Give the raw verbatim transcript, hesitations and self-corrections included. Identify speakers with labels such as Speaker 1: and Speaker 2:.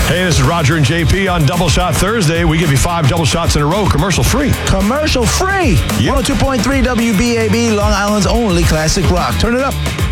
Speaker 1: Hey, this is Roger and J P on Double Shot Thursday. We give you five double shots in a row, commercial free.
Speaker 2: Commercial free.
Speaker 1: Yep.
Speaker 2: one oh two point three W B A B, Long Island's only classic rock. Turn it up.